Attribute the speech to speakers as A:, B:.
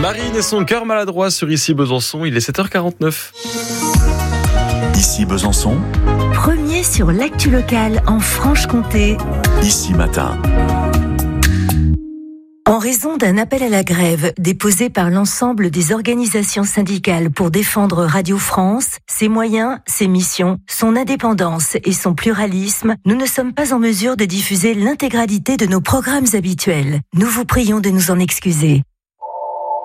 A: Marine et son cœur maladroit sur Ici Besançon, il est 7h49.
B: Ici Besançon,
C: Premier sur l'actu locale en Franche-Comté.
B: Ici Matin.
C: En raison d'un appel à la grève déposé par l'ensemble des organisations syndicales pour défendre Radio France, ses moyens, ses missions, son indépendance et son pluralisme, nous ne sommes pas en mesure de diffuser l'intégralité de nos programmes habituels. Nous vous prions de nous en excuser.